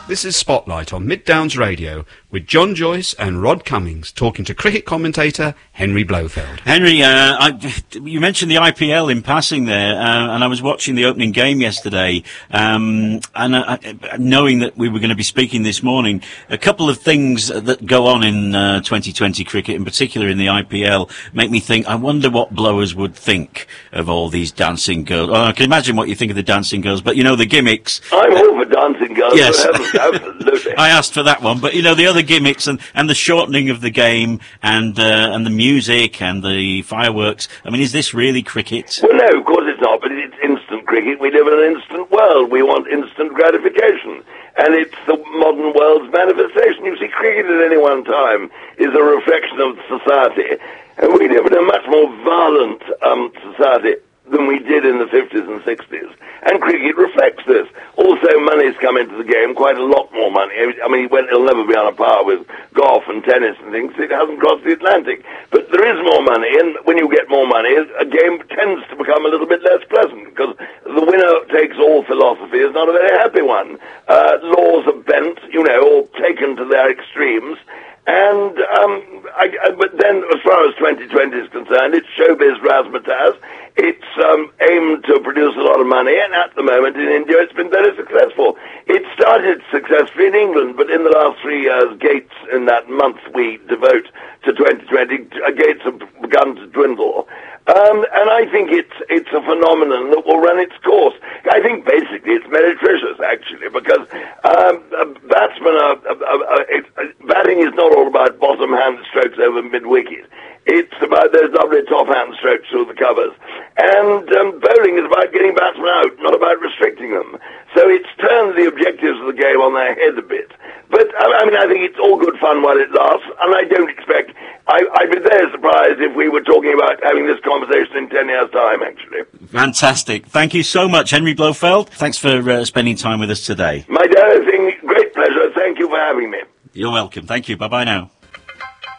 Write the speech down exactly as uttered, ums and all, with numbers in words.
This is Spotlight on Mid Downs Radio with John Joyce and Rod Cummings talking to cricket commentator Henry Blofeld. Henry, uh, I, you mentioned the I P L in passing there, uh, and I was watching the opening game yesterday, um, and uh, knowing that we were going to be speaking this morning, a couple of things that go on in uh, twenty twenty cricket, in particular in the I P L, make me think, I wonder what blowers would think of all these dancing girls. Oh, I can imagine what you think of the dancing girls, but you know, the gimmicks. I'm all for dancing girls. Yes. Absolutely. I asked for that one, but you know, the other gimmicks and, and the shortening of the game and uh, and the music and the fireworks. I mean, is this really cricket? Well, no, of course it's not, but it's instant cricket. We live in an instant world. We want instant gratification. And it's the modern world's manifestation. You see, cricket at any one time is a reflection of society. And we live in a much more violent um, society than we did in the fifties and sixties. And cricket reflects this. Also, money's come into the game, quite a lot more money. I mean, it'll never be on a par with golf and tennis and things. It hasn't crossed the Atlantic. But there is more money, and when you get more money, a game tends to become a little bit less pleasant, because the winner-takes-all philosophy is not a very happy one. Uh, laws are bent, you know, or taken to their extremes. And, um, I, I, but then, as far as twenty twenty is concerned, it's showbiz razzmatazz. It's um, aimed to produce a lot of money, and at the moment in India it's been very successful. It started successfully in England, but in the last three years, gates in that month we devote to twenty twenty, uh, gates have begun to dwindle. Um, and I think it's it's a phenomenon that will run its course. I think basically it's meretricious, actually, because um, batsmen are, uh, uh, it, uh, batting is not all about bottom hand strokes over mid-wicket. It's about those lovely top-hand strokes through the covers. And um, bowling is about getting batsmen out, not about restricting them. So it's turned the objectives of the game on their head a bit. But, I mean, I think it's all good fun while it lasts, and I don't expect... I, I'd be very surprised if we were talking about having this conversation in ten years' time, actually. Fantastic. Thank you so much, Henry Blofeld. Thanks for uh, spending time with us today. My dear thing, great pleasure. Thank you for having me. You're welcome. Thank you. Bye-bye now.